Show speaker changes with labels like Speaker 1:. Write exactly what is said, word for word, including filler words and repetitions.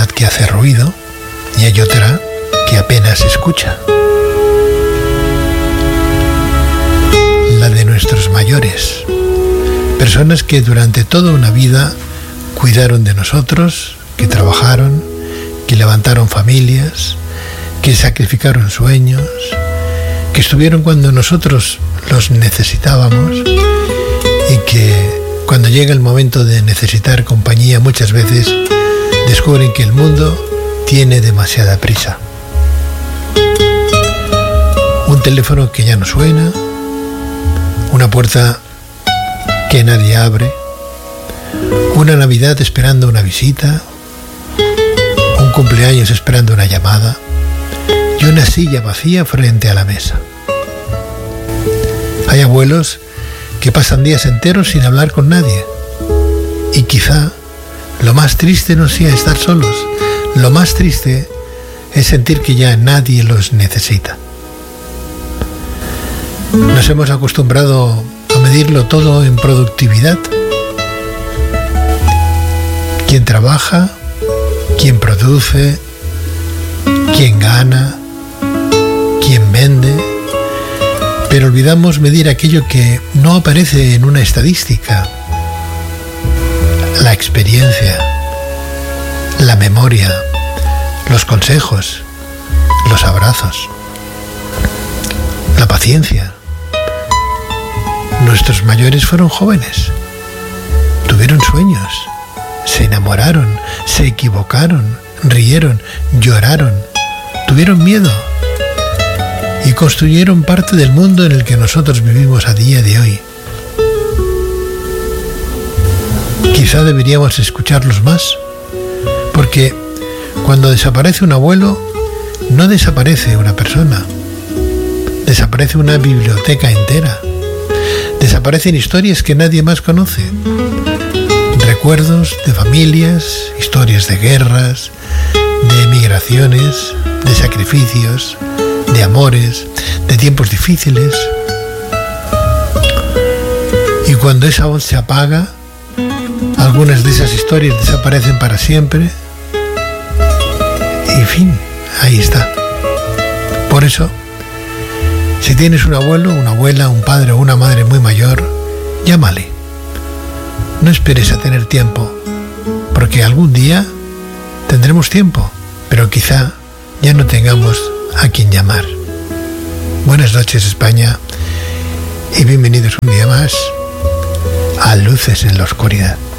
Speaker 1: que hace ruido y hay otra que apenas escucha. La de nuestros mayores, personas que durante toda una vida cuidaron de nosotros, que trabajaron, que levantaron familias, que sacrificaron sueños, que estuvieron cuando nosotros los necesitábamos y que cuando llega el momento de necesitar compañía muchas veces descubren que el mundo tiene demasiada prisa. Un teléfono que ya no suena, una puerta que nadie abre, una Navidad esperando una visita, un cumpleaños esperando una llamada y una silla vacía frente a la mesa. Hay abuelos que pasan días enteros sin hablar con nadie y quizá lo más triste no sea estar solos, lo más triste es sentir que ya nadie los necesita. Nos hemos acostumbrado a medirlo todo en productividad. Quién trabaja, quién produce, quién gana, quién vende, pero olvidamos medir aquello que no aparece en una estadística: la experiencia, la memoria, los consejos, los abrazos, la paciencia. Nuestros mayores fueron jóvenes, tuvieron sueños, se enamoraron, se equivocaron, rieron, lloraron, tuvieron miedo y construyeron parte del mundo en el que nosotros vivimos a día de hoy. Quizá deberíamos escucharlos más, porque cuando desaparece un abuelo, no desaparece una persona, desaparece una biblioteca entera. Desaparecen historias que nadie más conoce. Recuerdos de familias, historias de guerras, de emigraciones, de sacrificios, de amores, de tiempos difíciles. Y cuando esa voz se apaga, algunas de esas historias desaparecen para siempre. Y en fin, ahí está. Por eso, si tienes un abuelo, una abuela, un padre o una madre muy mayor, llámale. No esperes a tener tiempo, porque algún día tendremos tiempo, pero quizá ya no tengamos a quien llamar. Buenas noches, España, y bienvenidos un día más a Luces en la Oscuridad.